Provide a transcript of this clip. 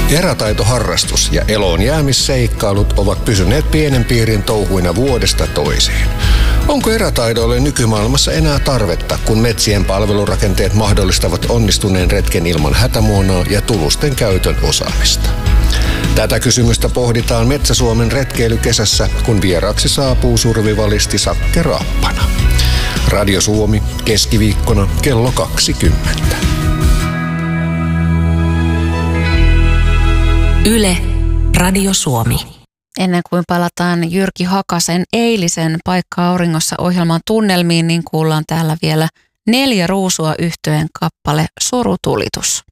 Erätaitoharrastus ja eloon jäämisseikkailut ovat pysyneet pienen piirin touhuina vuodesta toiseen. Onko erätaidoille nykymaailmassa enää tarvetta, kun metsien palvelurakenteet mahdollistavat onnistuneen retken ilman hätämuonaa ja tulusten käytön osaamista? Tätä kysymystä pohditaan Metsä-Suomen retkeilykesässä, kun vieraaksi saapuu survivalisti Sakke Raappana. Radio Suomi, keskiviikkona kello 20. Yle, Radio Suomi. Ennen kuin palataan Jyrki Hakasen eilisen Paikka auringossa -ohjelman tunnelmiin, niin kuullaan täällä vielä 4 Ruusua -yhtyeen kappale Surutulitus.